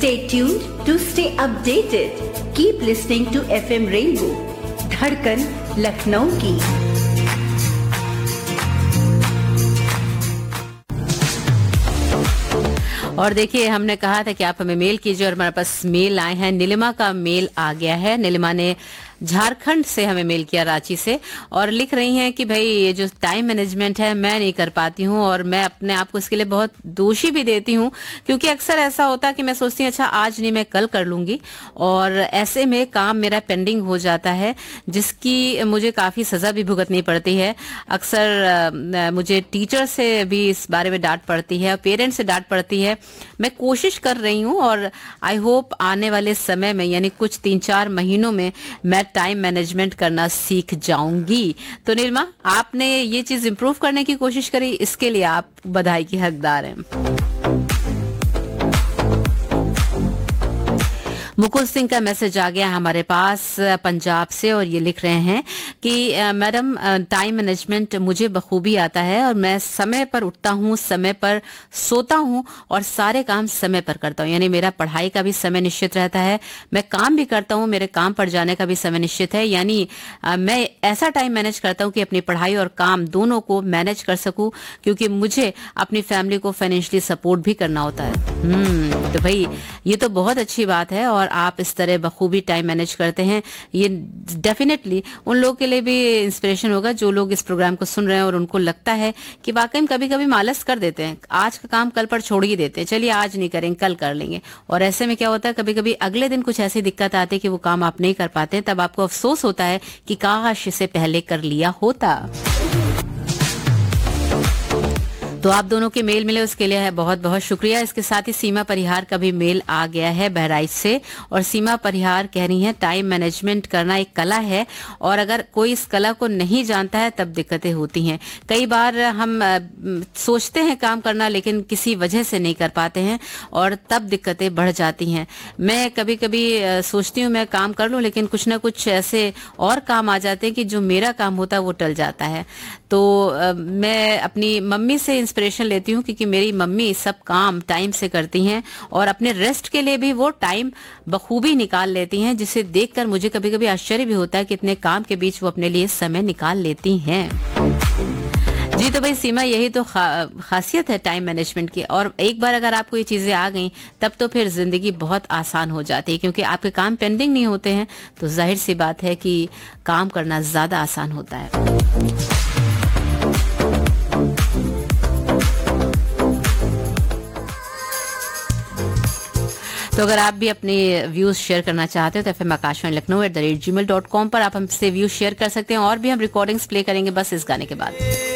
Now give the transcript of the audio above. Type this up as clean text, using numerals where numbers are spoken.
Stay tuned to stay updated. Keep listening to FM Rainbow, धड़कन लखनऊ की। और देखिए, हमने कहा था कि आप हमें मेल कीजिए और हमारे पास मेल आए हैं। नीलिमा का मेल आ गया है। नीलिमा ने झारखंड से हमें मेल किया, रांची से, और लिख रही हैं कि भाई ये जो टाइम मैनेजमेंट है मैं नहीं कर पाती हूँ और मैं अपने आप को इसके लिए बहुत दोषी भी देती हूँ, क्योंकि अक्सर ऐसा होता है कि मैं सोचती हूँ अच्छा आज नहीं मैं कल कर लूंगी, और ऐसे में काम मेरा पेंडिंग हो जाता है जिसकी मुझे काफी सजा भी भुगतनी पड़ती है। अक्सर मुझे टीचर से भी इस बारे में डांट पड़ती है, पेरेंट्स से डांट पड़ती है। मैं कोशिश कर रही हूँ और आई होप आने वाले समय में यानी कुछ 3-4 महीनों में मैं टाइम मैनेजमेंट करना सीख जाऊंगी। तो नीलिमा, आपने ये चीज इंप्रूव करने की कोशिश करी, इसके लिए आप बधाई की हकदार हैं। मुकुल सिंह का मैसेज आ गया हमारे पास पंजाब से, और ये लिख रहे हैं कि मैडम टाइम मैनेजमेंट मुझे बखूबी आता है और मैं समय पर उठता हूँ, समय पर सोता हूँ और सारे काम समय पर करता हूँ। यानी मेरा पढ़ाई का भी समय निश्चित रहता है, मैं काम भी करता हूँ, मेरे काम पर जाने का भी समय निश्चित है। यानी मैं ऐसा टाइम मैनेज करता हूँ कि अपनी पढ़ाई और काम दोनों को मैनेज कर सकूँ, क्योंकि मुझे अपनी फैमिली को फाइनेंशियली सपोर्ट भी करना होता है। तो भाई ये तो बहुत अच्छी बात है, और आप इस तरह बखूबी टाइम मैनेज करते हैं। ये डेफिनेटली उन लोगों के लिए भी इंस्पिरेशन होगा जो लोग इस प्रोग्राम को सुन रहे हैं और उनको लगता है कि वाकई में कभी कभी मालस कर देते हैं, आज का काम कल पर छोड़ ही देते हैं, चलिए आज नहीं करेंगे कल कर लेंगे। और ऐसे में क्या होता है, कभी कभी अगले दिन कुछ ऐसी दिक्कत आती है कि वो काम आप नहीं कर पाते, तब आपको अफसोस होता है कि काश इसे पहले कर लिया होता। तो आप दोनों के मेल मिले उसके लिए है बहुत बहुत शुक्रिया। इसके साथ ही सीमा परिहार का भी मेल आ गया है बहराइच से, और सीमा परिहार कह रही हैं टाइम मैनेजमेंट करना एक कला है और अगर कोई इस कला को नहीं जानता है तब दिक्कतें होती हैं। कई बार हम सोचते हैं काम करना लेकिन किसी वजह से नहीं कर पाते हैं और तब दिक्कतें बढ़ जाती हैं। मैं कभी कभी सोचती हूँ मैं काम कर लूँ, लेकिन कुछ ना कुछ ऐसे और काम आ जाते हैं कि जो मेरा काम होता है वो टल जाता है। तो मैं अपनी मम्मी से इंस्पिरेशन लेती हूँ, क्योंकि मेरी मम्मी सब काम टाइम से करती हैं और अपने रेस्ट के लिए भी वो टाइम बखूबी निकाल लेती हैं, जिसे देखकर मुझे कभी कभी आश्चर्य भी होता है कि इतने काम के बीच वो अपने लिए समय निकाल लेती हैं। जी तो भाई सीमा, यही तो खासियत है टाइम मैनेजमेंट की, और एक बार अगर आपको ये चीजें आ गई तब तो फिर जिंदगी बहुत आसान हो जाती है, क्योंकि आपके काम पेंडिंग नहीं होते हैं, तो जाहिर सी बात है कि काम करना ज्यादा आसान होता है। तो अगर आप भी अपने व्यूज शेयर करना चाहते हो तो FM आकाशवाणी लखनऊ @gmail.com पर आप हमसे व्यूज शेयर कर सकते हैं, और भी हम रिकॉर्डिंग्स प्ले करेंगे बस इस गाने के बाद।